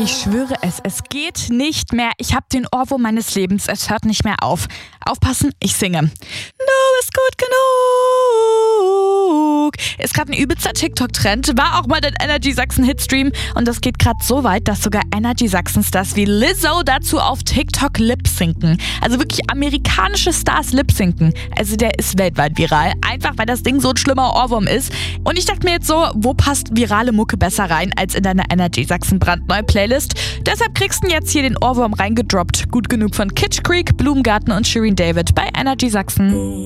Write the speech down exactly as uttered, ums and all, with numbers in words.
Ich schwöre es, es geht nicht mehr. Ich habe den Ohrwurm meines Lebens. Es hört nicht mehr auf. Aufpassen, ich singe. Du bist gut genug. Ist gerade ein übelster TikTok-Trend. War auch mal den Energy Sachsen Hitstream. Und das geht gerade so weit, dass sogar Energy Sachsen-Stars wie Lizzo dazu auf TikTok lip-sinken. Also wirklich amerikanische Stars lip-sinken. Also der ist weltweit viral. Einfach, weil das Ding so ein schlimmer Ohrwurm ist. Und ich dachte mir jetzt so, wo passt virale Mucke besser rein als in deine Energy Sachsen brandneue Playlist? Deshalb kriegst du jetzt hier den Ohrwurm reingedroppt. Gut genug von Kitsch Creek, Blumengarten und Shirin David bei Energy Sachsen.